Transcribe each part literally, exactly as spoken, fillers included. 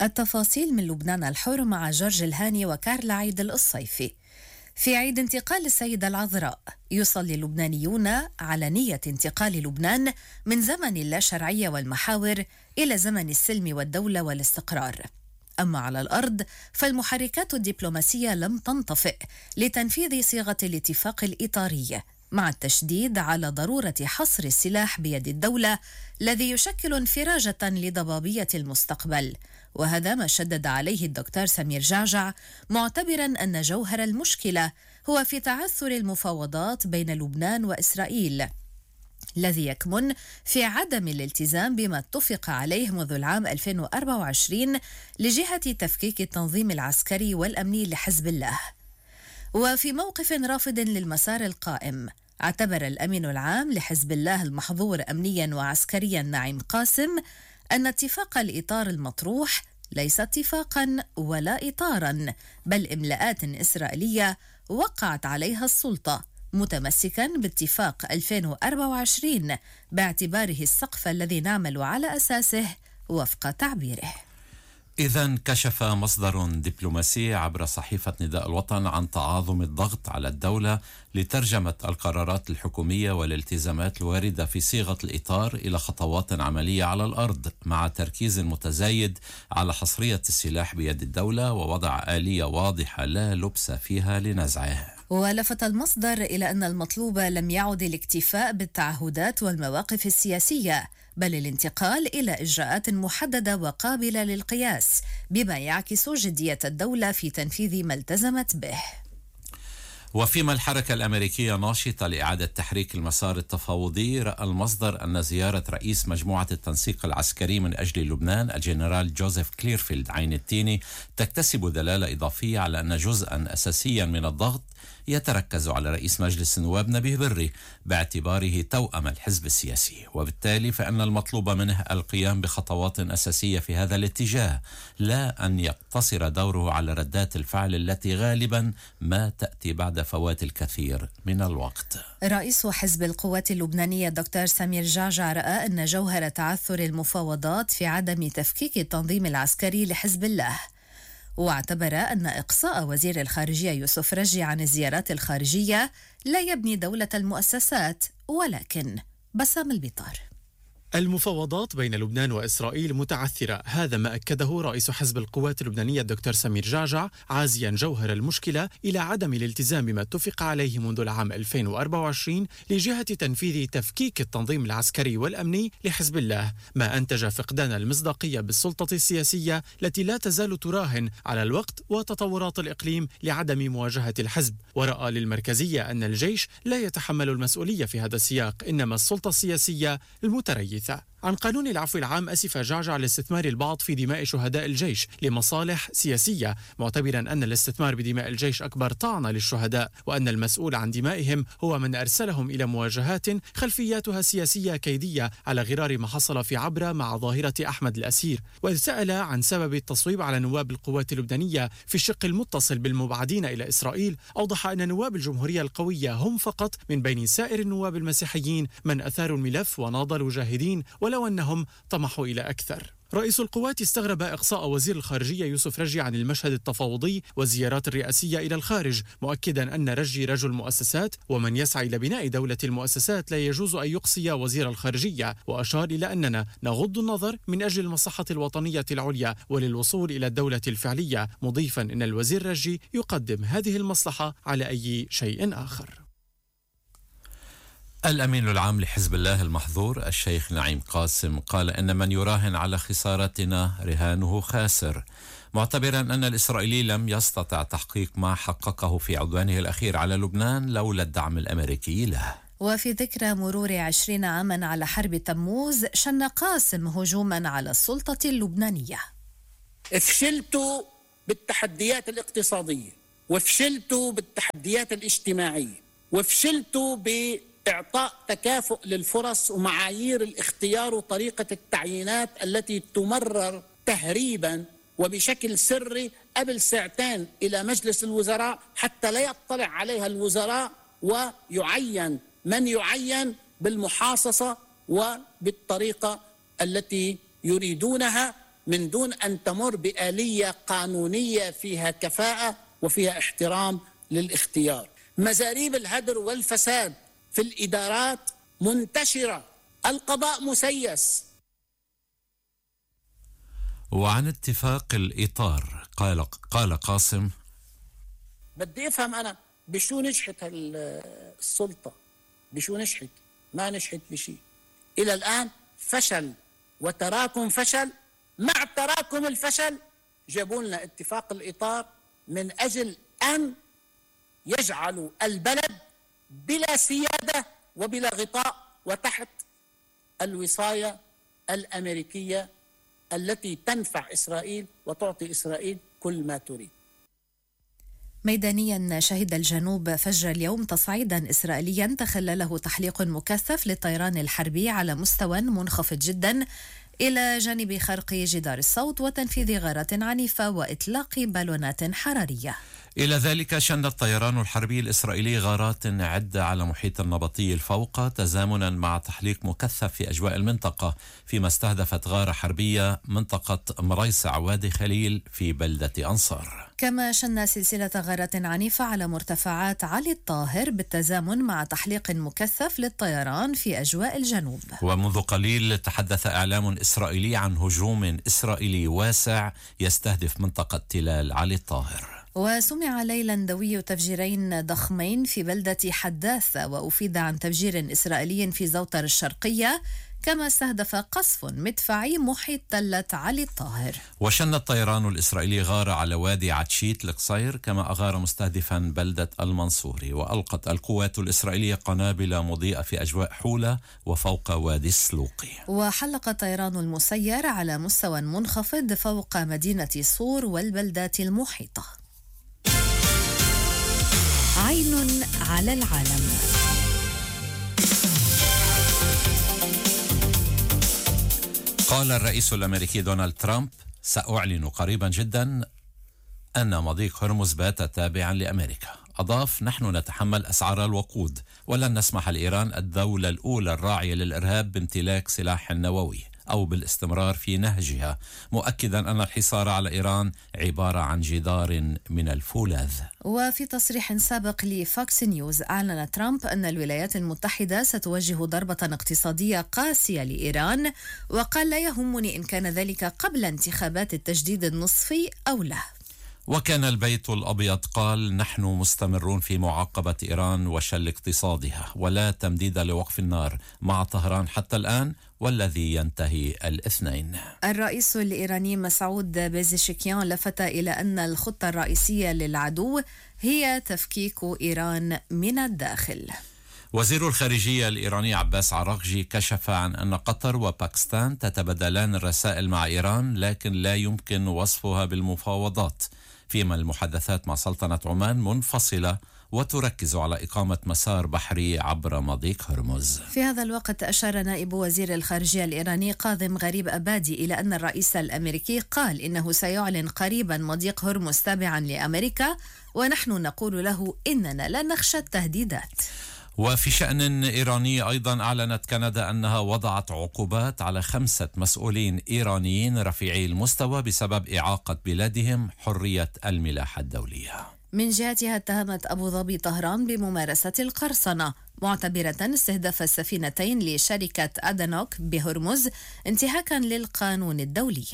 التفاصيل من لبنان الحر مع جورج الهاني وكارلا عيد الصيفي. في عيد انتقال السيدة العذراء يصلي اللبنانيون على نية انتقال لبنان من زمن اللاشرعية والمحاور إلى زمن السلم والدولة والاستقرار. أما على الأرض فالمحركات الدبلوماسية لم تنطفئ لتنفيذ صيغة الاتفاق الإطاري، مع التشديد على ضرورة حصر السلاح بيد الدولة الذي يشكل انفراجة لضبابية المستقبل، وهذا ما شدد عليه الدكتور سمير جعجع، معتبرا أن جوهر المشكلة هو في تعثر المفاوضات بين لبنان وإسرائيل الذي يكمن في عدم الالتزام بما اتفق عليه منذ العام ألفين وأربعة وعشرين لجهة تفكيك التنظيم العسكري والأمني لحزب الله. وفي موقف رافض للمسار القائم، اعتبر الأمين العام لحزب الله المحظور أمنيا وعسكريا نعيم قاسم أن اتفاق الإطار المطروح ليس اتفاقا ولا إطارا، بل إملاءات إسرائيلية وقعت عليها السلطة، متمسكا باتفاق ألفين وأربعة وعشرين باعتباره السقف الذي نعمل على أساسه وفق تعبيره. إذن كشف مصدر دبلوماسي عبر صحيفة نداء الوطن عن تعاظم الضغط على الدولة لترجمة القرارات الحكومية والالتزامات الواردة في صيغة الإطار إلى خطوات عملية على الأرض، مع تركيز متزايد على حصرية السلاح بيد الدولة ووضع آلية واضحة لا لبس فيها لنزعه. ولفت المصدر إلى أن المطلوب لم يعد الاكتفاء بالتعهدات والمواقف السياسية، بل الانتقال إلى إجراءات محددة وقابلة للقياس، بما يعكس جدية الدولة في تنفيذ ما التزمت به. وفيما الحركة الأمريكية ناشطة لإعادة تحريك المسار التفاوضي، رأى المصدر أن زيارة رئيس مجموعة التنسيق العسكري من أجل لبنان الجنرال جوزيف كليرفيلد عين التيني تكتسب دلالة إضافية على أن جزءا أساسيا من الضغط يتركز على رئيس مجلس النواب نبيه بري باعتباره توأم الحزب السياسي، وبالتالي فإن المطلوب منه القيام بخطوات أساسية في هذا الاتجاه، لا أن يقتصر دوره على ردات الفعل التي غالبا ما تأتي بعد فوات الكثير من الوقت. رئيس حزب القوات اللبنانية دكتور سمير جعجع رأى أن جوهر تعثر المفاوضات في عدم تفكيك التنظيم العسكري لحزب الله، واعتبر أن إقصاء وزير الخارجية يوسف رجي عن الزيارات الخارجية لا يبني دولة المؤسسات ولكن بسام البطار. المفاوضات بين لبنان وإسرائيل متعثرة، هذا ما أكده رئيس حزب القوات اللبنانية الدكتور سمير جعجع، عازيا جوهر المشكلة إلى عدم الالتزام بما اتفق عليه منذ العام ألفين وأربعة وعشرين لجهة تنفيذ تفكيك التنظيم العسكري والأمني لحزب الله، ما أنتج فقدان المصداقية بالسلطة السياسية التي لا تزال تراهن على الوقت وتطورات الإقليم لعدم مواجهة الحزب. ورأى للمركزية أن الجيش لا يتحمل المسؤولية في هذا السياق، إنما السلطة السياسية المتريثة. عن قانون العفو العام أسف جعجع لاستثمار البعض في دماء شهداء الجيش لمصالح سياسية، معتبرا أن الاستثمار بدماء الجيش أكبر طعنة للشهداء، وأن المسؤول عن دمائهم هو من أرسلهم إلى مواجهات خلفياتها سياسية كيدية، على غرار ما حصل في عبرة مع ظاهرة أحمد الأسير. وإذ سأل عن سبب التصويب على نواب القوات اللبنانية في الشق المتصل بالمبعدين إلى إسرائيل، أوضح أن نواب الجمهورية القوية هم فقط من بين سائر النواب المسيحيين من أثاروا الملف وناضلوا جاهدين، ولو أنهم طمحوا إلى أكثر. رئيس القوات استغرب إقصاء وزير الخارجية يوسف رجي عن المشهد التفاوضي والزيارات الرئاسية إلى الخارج، مؤكدا أن رجي رجل مؤسسات، ومن يسعى إلى بناء دولة المؤسسات لا يجوز أن يقصي وزير الخارجية، وأشار إلى أننا نغض النظر من أجل المصلحة الوطنية العليا وللوصول إلى الدولة الفعلية، مضيفا أن الوزير رجي يقدم هذه المصلحة على أي شيء آخر. الأمين العام لحزب الله المحظور الشيخ نعيم قاسم قال إن من يراهن على خسارتنا رهانه خاسر، معتبرا أن الإسرائيلي لم يستطع تحقيق ما حققه في عدوانه الأخير على لبنان لولا الدعم الأمريكي له. وفي ذكرى مرور عشرين عاما على حرب تموز، شن قاسم هجوما على السلطة اللبنانية. فشلتوا بالتحديات الاقتصادية، وفشلتوا بالتحديات الاجتماعية، وفشلتوا ب إعطاء تكافؤ للفرص ومعايير الاختيار وطريقة التعيينات التي تمرر تهريبا وبشكل سري قبل ساعتين إلى مجلس الوزراء حتى لا يطلع عليها الوزراء، ويعين من يعين بالمحاصصة وبالطريقة التي يريدونها من دون أن تمر بآلية قانونية فيها كفاءة وفيها احترام للاختيار. مزاريب الهدر والفساد في الإدارات منتشرة، القضاء مسيس. وعن اتفاق الإطار قال قال قاسم: بدي أفهم أنا بشو نجحت السلطة؟ بشو نجحت؟ ما نجحت بشيء إلى الآن. فشل وتراكم فشل. مع تراكم الفشل جابوا لنا اتفاق الإطار من أجل أن يجعلوا البلد بلا سيادة وبلا غطاء وتحت الوصاية الأمريكية التي تنفع إسرائيل وتعطي إسرائيل كل ما تريد. ميدانيا، شهد الجنوب فجر اليوم تصعيدا إسرائيليا تخلله تحليق مكثف للطيران الحربي على مستوى منخفض جدا إلى جانب خرق جدار الصوت وتنفيذ غارات عنيفة وإطلاق بالونات حرارية. إلى ذلك شن الطيران الحربي الإسرائيلي غارات عدة على محيط النبطي الفوق تزامنا مع تحليق مكثف في أجواء المنطقة، فيما استهدفت غارة حربية منطقة مريسع وادي خليل في بلدة أنصار. كما شن سلسلة غارات عنيفة على مرتفعات علي الطاهر بالتزامن مع تحليق مكثف للطيران في أجواء الجنوب. ومنذ قليل تحدث إعلام إسرائيلي عن هجوم إسرائيلي واسع يستهدف منطقة تلال علي الطاهر. وسمع ليلا دوي تفجيرين ضخمين في بلدة حداثة، وأفيد عن تفجير إسرائيلي في زوتر الشرقية، كما استهدف قصف مدفعي محيط تلة علي الطاهر. وشن الطيران الإسرائيلي غارة على وادي عتشيت القصير، كما أغار مستهدفا بلدة المنصوري. وألقت القوات الإسرائيلية قنابل مضيئة في أجواء حولة وفوق وادي السلوقي. وحلق الطيران المسير على مستوى منخفض فوق مدينة صور والبلدات المحيطة. عين على العالم. قال الرئيس الأمريكي دونالد ترامب: سأعلن قريبا جدا أن مضيق هرمز بات تابعا لأمريكا. أضاف: نحن نتحمل أسعار الوقود ولن نسمح لإيران الدولة الأولى الراعية للإرهاب بامتلاك سلاح نووي أو بالاستمرار في نهجها، مؤكدا أن الحصار على إيران عبارة عن جدار من الفولاذ. وفي تصريح سابق لفوكس نيوز، أعلن ترامب أن الولايات المتحدة ستوجه ضربة اقتصادية قاسية لإيران، وقال: لا يهمني إن كان ذلك قبل انتخابات التجديد النصفي أو لا. وكان البيت الأبيض قال: نحن مستمرون في معاقبة إيران وشل اقتصادها ولا تمديد لوقف النار مع طهران حتى الآن، والذي ينتهي الاثنين. الرئيس الإيراني مسعود بيزشكيان لفت إلى أن الخطة الرئيسية للعدو هي تفكيك إيران من الداخل. وزير الخارجية الإيراني عباس عراقجي كشف عن أن قطر وباكستان تتبادلان الرسائل مع إيران، لكن لا يمكن وصفها بالمفاوضات، فيما المحادثات مع سلطنة عمان منفصلة وتركز على إقامة مسار بحري عبر مضيق هرمز. في هذا الوقت أشار نائب وزير الخارجية الإيراني كاظم غريب أبادي إلى أن الرئيس الأمريكي قال إنه سيعلن قريبا مضيق هرمز تابعا لأمريكا، ونحن نقول له إننا لا نخشى التهديدات. وفي شأن إيراني أيضا أعلنت كندا أنها وضعت عقوبات على خمسة مسؤولين إيرانيين رفيعي المستوى بسبب إعاقة بلادهم حرية الملاحة الدولية. من جهتها اتهمت أبو ظبي طهران بممارسة القرصنة، معتبرة استهداف السفينتين لشركة أدانوك بهرمز انتهاكا للقانون الدولي.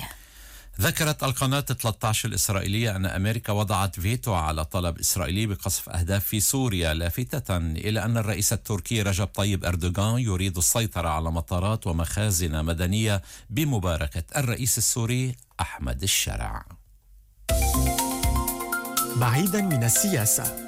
ذكرت القناة ثلاثة عشر الإسرائيلية أن أمريكا وضعت فيتو على طلب إسرائيلي بقصف أهداف في سوريا، لافتة إلى أن الرئيس التركي رجب طيب أردوغان يريد السيطرة على مطارات ومخازن مدنية بمباركة الرئيس السوري أحمد الشرع. بعيدا من السياسة،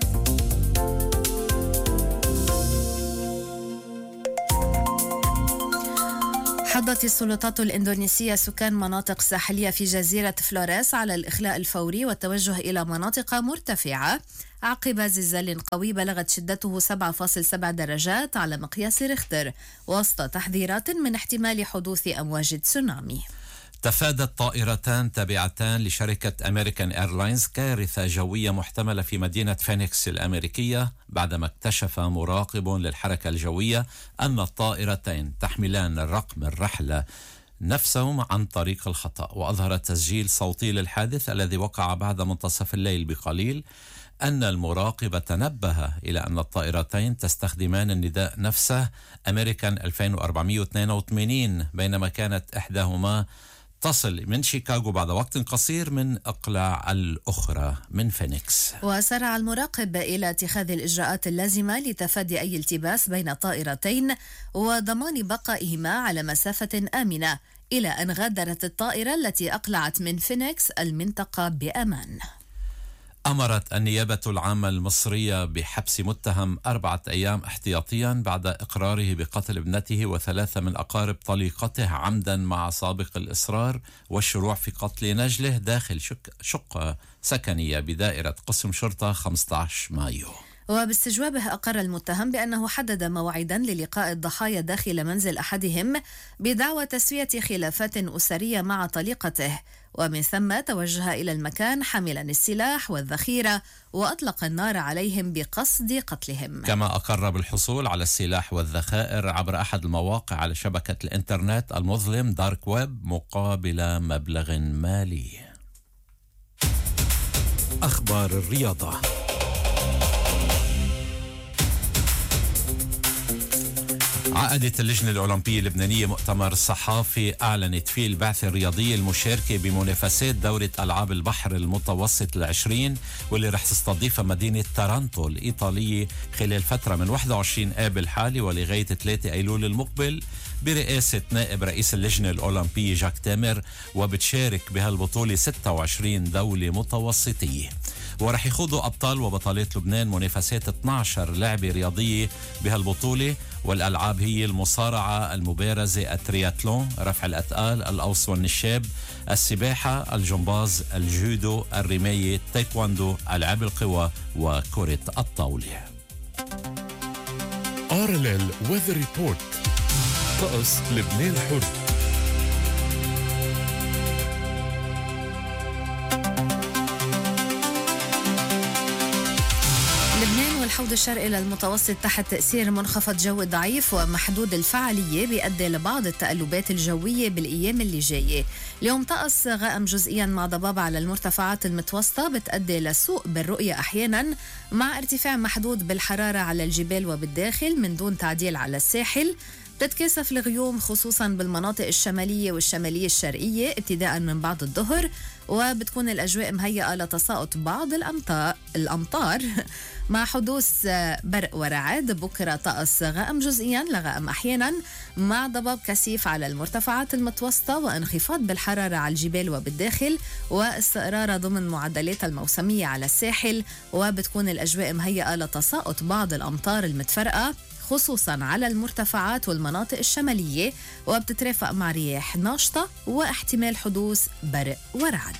حضت السلطات الإندونيسية سكان مناطق ساحلية في جزيرة فلوريس على الإخلاء الفوري والتوجه إلى مناطق مرتفعة عقب زلزال قوي بلغت شدته سبعة فاصلة سبعة درجات على مقياس ريختر، وسط تحذيرات من احتمال حدوث أمواج تسونامي. تفادت طائرتان تابعتان لشركة أمريكان إيرلاينز كارثة جوية محتملة في مدينة فينيكس الأمريكية، بعدما اكتشف مراقب للحركة الجوية أن الطائرتين تحملان رقم الرحلة نفسه عن طريق الخطأ. وأظهر تسجيل صوتي للحادث الذي وقع بعد منتصف الليل بقليل أن المراقب تنبه إلى أن الطائرتين تستخدمان النداء نفسه أمريكان ألفين وأربعمائة واثنين وثمانين، بينما كانت إحداهما تصل من شيكاغو بعد وقت قصير من إقلاع الأخرى من فينيكس. وسارع المراقب إلى اتخاذ الإجراءات اللازمة لتفادي أي التباس بين الطائرتين وضمان بقائهما على مسافة آمنة، إلى أن غادرت الطائرة التي أقلعت من فينيكس المنطقة بأمان. أمرت النيابة العامة المصرية بحبس متهم أربعة أيام احتياطيا بعد إقراره بقتل ابنته وثلاثة من أقارب طليقته عمدا مع سابق الإصرار والشروع في قتل نجله داخل شك شقة سكنية بدائرة قسم شرطة خمسة عشر مايو. وباستجوابه أقر المتهم بأنه حدد موعدا للقاء الضحايا داخل منزل أحدهم بدعوى تسوية خلافات أسرية مع طليقته، ومن ثم توجه إلى المكان حاملا السلاح والذخيرة وأطلق النار عليهم بقصد قتلهم. كما أقر بالحصول على السلاح والذخائر عبر أحد المواقع على شبكة الإنترنت المظلم دارك ويب مقابل مبلغ مالي. أخبار الرياضة. عقدت اللجنة الأولمبية اللبنانية مؤتمر صحافي أعلنت فيه البعثة الرياضية المشاركة بمنافسات دورة ألعاب البحر المتوسط العشرين، واللي رح تستضيفها مدينة تارانتو الإيطالية خلال فترة من واحد وعشرين آب الحالي ولغاية ثلاثة أيلول المقبل برئاسة نائب رئيس اللجنة الأولمبية جاك تامر. وبتشارك بهالبطولة ستة وعشرين دولة متوسطية، ورح يخوضوا أبطال وبطلات لبنان منافسات اثنتي عشرة لعبة رياضية بهالبطولة، والألعاب هي المصارعة، المبارزة، الترياتلون، رفع الأثقال، القوس والنشاب، السباحة، الجمباز، الجودو، الرماية، التايكواندو، ألعاب القوى وكرة الطاولة. آر إل إل Weather Report. طقس لبنان حر. لبنان والحوض الشرقي للمتوسط تحت تأثير منخفض جو ضعيف ومحدود الفعالية بيؤدي لبعض التقلبات الجوية بالأيام اللي جاية. اليوم طقس غائم جزئيا مع ضباب على المرتفعات المتوسطة بتؤدي لسوء بالرؤية أحيانا، مع ارتفاع محدود بالحرارة على الجبال وبالداخل من دون تعديل على الساحل. بتتكاثف الغيوم خصوصا بالمناطق الشمالية والشمالية الشرقية ابتداء من بعد الظهر، وبتكون الأجواء مهيئة لتساقط بعض الأمطار, الأمطار مع حدوث برق ورعد. بكرة طقس غائم جزئيا لغائم أحيانا مع ضباب كثيف على المرتفعات المتوسطة وانخفاض بالحرارة على الجبال وبالداخل واستقرار ضمن معدلات الموسمية على الساحل. وبتكون الأجواء مهيئة لتساقط بعض الأمطار المتفرقة خصوصا على المرتفعات والمناطق الشمالية، وبتترافق مع رياح ناشطة واحتمال حدوث برق ورعد.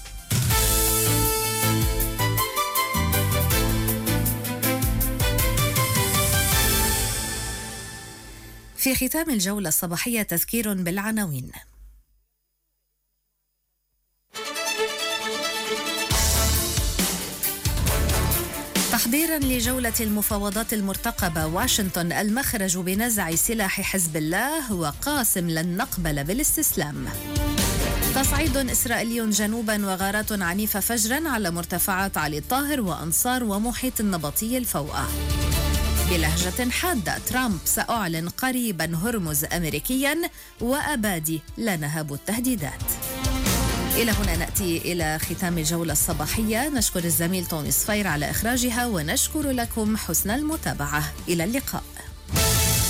في ختام الجولة الصباحية تذكير بالعناوين. تحضيرا لجولة المفاوضات المرتقبة، واشنطن المخرج بنزع سلاح حزب الله وقاسم لن نقبل بالاستسلام. تصعيد إسرائيلي جنوبا وغارات عنيفة فجرا على مرتفعات علي الطاهر وأنصار ومحيط النبطي الفوقة. بلهجة حادة ترامب سأعلن قريبا هرمز أمريكيا وأبادي لا نهاب التهديدات. إلى هنا نأتي إلى ختام الجولة الصباحية. نشكر الزميل توني صفير على إخراجها ونشكر لكم حسن المتابعة. إلى اللقاء.